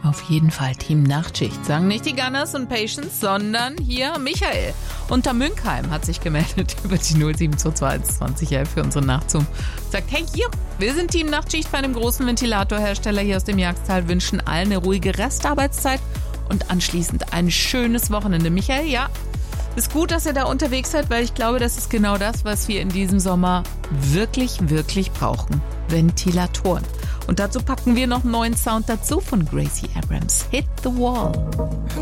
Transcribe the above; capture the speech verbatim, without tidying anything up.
Auf jeden Fall Team Nachtschicht. Sagen nicht die Gunners und Patience, sondern hier Michael. Unter Münkheim hat sich gemeldet über die null sieben zwei zwei eins zwanzig elf für unseren Nachzoom. Sagt, hey, hier, wir sind Team Nachtschicht bei einem großen Ventilatorhersteller hier aus dem Jagsttal, wünschen allen eine ruhige Restarbeitszeit und anschließend ein schönes Wochenende. Michael, ja, ist gut, dass ihr da unterwegs seid, weil ich glaube, das ist genau das, was wir in diesem Sommer wirklich, wirklich brauchen. Ventilatoren. Und dazu packen wir noch einen neuen Sound dazu von Gracie Abrams. Hit the Wall.